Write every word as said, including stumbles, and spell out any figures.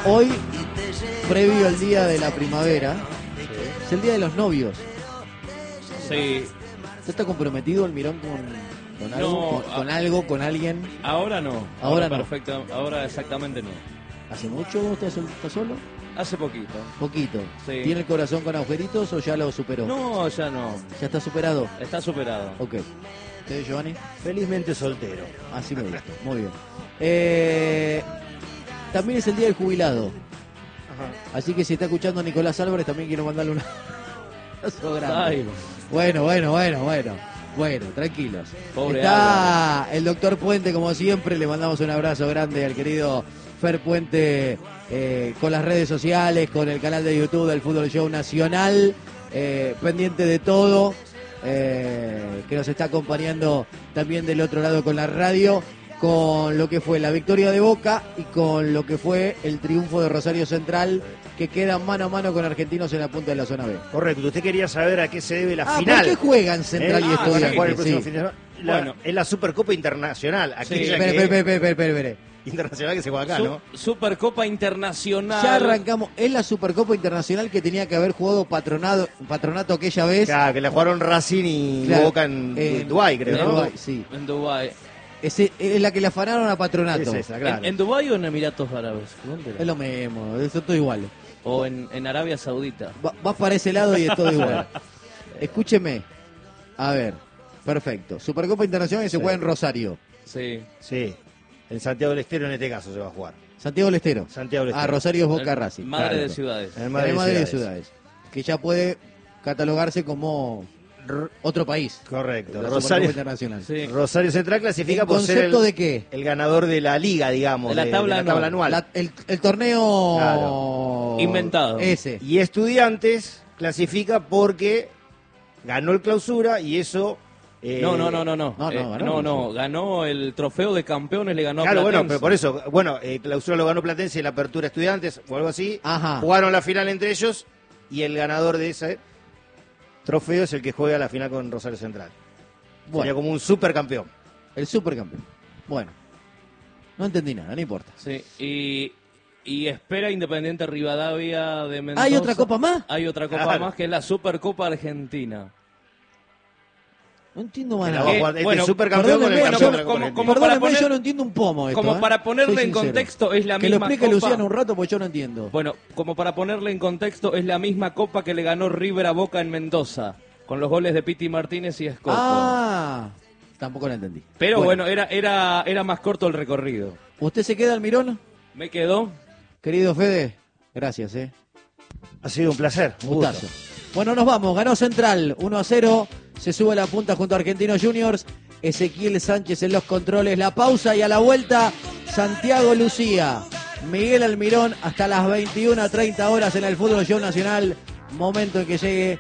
Hoy, previo al día de la primavera, Sí. es el día de los novios. Sí. ¿Usted está comprometido, Almirón, con, con algo? No, ¿Con, a- con algo, con alguien? Ahora no. Ahora no. Perfecto. Ahora exactamente no. ¿Hace mucho usted está solo? Hace poquito. Poquito. Sí. ¿Tiene el corazón con agujeritos o ya lo superó? No, ya no. ¿Ya está superado? Está superado. Ok. ¿Usted, Giovanni? Felizmente soltero. Así me gusta. Muy bien. Eh, también es el día del jubilado. Ajá. Así que si está escuchando Nicolás Álvarez, también quiero mandarle un abrazo grande. Ay, Bueno, bueno, bueno, bueno. Bueno, tranquilos. Pobre Está el doctor Puente, como siempre. Le mandamos un abrazo grande al querido Fer Puente, eh, con las redes sociales, con el canal de YouTube del Fútbol Show Nacional, eh, pendiente de todo, eh, que nos está acompañando también del otro lado con la radio, con lo que fue la victoria de Boca y con lo que fue el triunfo de Rosario Central, que queda mano a mano con Argentinos en la punta de la zona B. Correcto. Usted quería saber a qué se debe la Ah, final. ¿por qué juegan Central ¿Eh? y Ah, van a jugar el Estudiantes? próximo Sí. fin de semana. La- Bueno. Es la Supercopa Internacional. Aquella Sí. Espere, que- espere, espere, espere, espere, espere. Internacional que se juega acá, Su- ¿no? Supercopa Internacional. Ya arrancamos. Es la Supercopa Internacional que tenía que haber jugado Patronado, Patronato aquella vez. Claro, que la jugaron Racing y Claro, Boca en, en- Dubái, creo, en ¿no? Dubái, sí. En Dubái. Ese, es la que le afanaron a Patronato. Es esa, claro. ¿En, en Dubái o en Emiratos Árabes? ¿Dónde era? Es lo mismo, es todo igual. O en, en Arabia Saudita. Va- Vas para ese lado y es todo igual. Escúcheme. A ver, perfecto. Supercopa Internacional que se Sí. juega en Rosario. Sí. Sí. En Santiago del Estero en este caso se va a jugar. Santiago del Estero. Santiago del Ah, Estero. Rosario es Boca El- Racing. Madre Claro. de ciudades. En el En Madrid el Madrid de de ciudades. Que ya puede catalogarse como R- otro país. Correcto. La Rosario, Supercopa Internacional. Sí. Rosario Central clasifica ¿En por ser el, concepto de qué? el ganador de la liga, digamos. De la tabla anual. anual. La- el, el torneo Claro. Inventado. Ese. Y Estudiantes clasifica porque ganó el clausura y eso... eh, No, no, no, no, no. No, no, Eh, ganó. no, no, ganó el trofeo de campeones, le ganó a Claro, bueno, Platense. pero por eso, bueno, eh, clausura lo ganó Platense y la apertura Estudiantes o algo así. Ajá. Jugaron la final entre ellos y el ganador de ese trofeo es el que juega la final con Rosario Central. Sería Bueno, como un supercampeón. el supercampeón. Bueno, no entendí nada, no importa. Sí, y, y espera Independiente Rivadavia de Mendoza. ¿Hay otra copa más? Hay otra copa Claro. más que es la Supercopa Argentina. No entiendo más Que la nada. va a Eh, jugar este bueno, supercampeón con el perdóneme, campeón yo- de la Copa como- Argentina. como- Perdóneme, para poner- yo no entiendo un pomo esto. Como ¿eh? para ponerle Soy en sincero. contexto, es la Que lo misma explique copa. Luciano un rato porque yo no entiendo. Bueno, como para ponerle en contexto, es la misma copa que le ganó River a Boca en Mendoza, con los goles de Piti Martínez y Escoto. Ah, tampoco lo entendí. Pero bueno, era, era, era más corto el recorrido. ¿Usted se queda, Almirón? Me quedó. Querido Fede, gracias, ¿eh? Ha sido un placer. un Gustazo. gusto. Bueno, nos vamos. Ganó Central uno a cero. Se sube a la punta junto a Argentinos Juniors. Ezequiel Sánchez en los controles. La pausa y a la vuelta, Santiago Lucía. Miguel Almirón hasta las veintiuna treinta horas en el Fútbol Show Nacional. Momento en que llegue